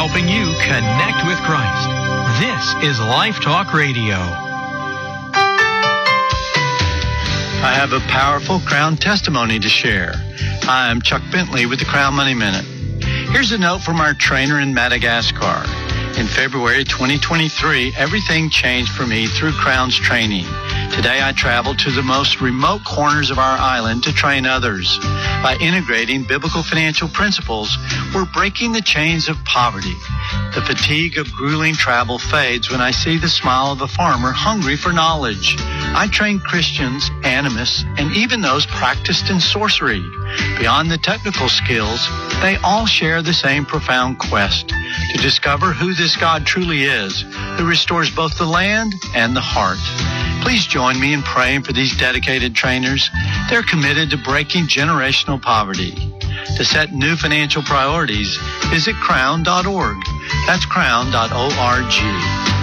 helping you connect with Christ. This is Life Talk Radio. I have a powerful Crown testimony to share. I'm Chuck Bentley with the Crown Money Minute. Here's a note from our trainer in Madagascar. In February 2023, everything changed for me through Crown's training. Today, I travel to the most remote corners of our island to train others. By integrating biblical financial principles, we're breaking the chains of poverty. The fatigue of grueling travel fades when I see the smile of a farmer hungry for knowledge. I train Christians, animists, and even those practiced in sorcery. Beyond the technical skills, they all share the same profound quest to discover who this God truly is, who restores both the land and the heart. Please join me in praying for these dedicated trainers. They're committed to breaking generational poverty. To set new financial priorities, visit crown.org. That's crown.org.